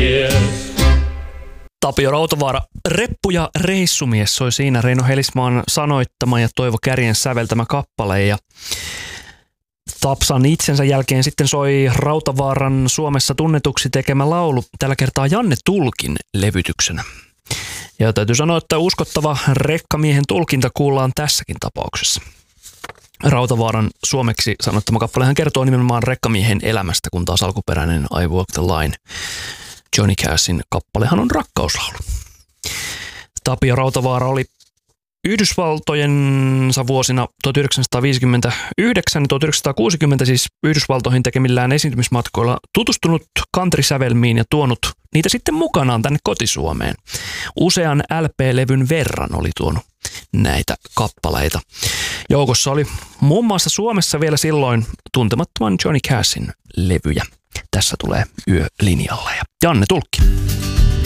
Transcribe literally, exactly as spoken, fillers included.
years. Tapio Rautavaara, Reppu ja reissumies soi siinä Reino Helismaan sanoittama ja Toivo Kärjen säveltämä kappale. Ja Tapsan itsensä jälkeen sitten soi Rautavaaran Suomessa tunnetuksi tekemä laulu, tällä kertaa Janne Tulkin levytyksenä. Ja täytyy sanoa, että uskottava rekkamiehen tulkinta kuullaan tässäkin tapauksessa. Rautavaaran suomeksi sanottama kappalehan kertoo nimenomaan rekkamiehen elämästä, kun taas alkuperäinen I Walk the Line Johnny Cashin kappalehan on rakkauslaulu. Tapio Rautavaara oli Yhdysvaltojensa vuosina tuhatyhdeksänsataaviisikymmentäyhdeksän ja tuhatyhdeksänsataakuusikymmentä siis Yhdysvaltoihin tekemillään esiintymismatkoilla tutustunut countrysävelmiin ja tuonut niitä sitten mukanaan tänne kotisuomeen. Usean L P-levyn verran oli tuonut näitä kappaleita. Joukossa oli muun muassa Suomessa vielä silloin tuntemattoman Johnny Cashin levyjä. Tässä tulee Yö linjalle ja Janne Tulkki.